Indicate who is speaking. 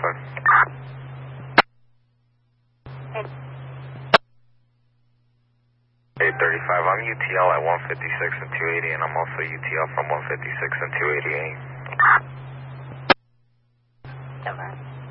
Speaker 1: 835, I'm UTL at 156 and 280, and I'm also UTL from 156 and 288.
Speaker 2: Over.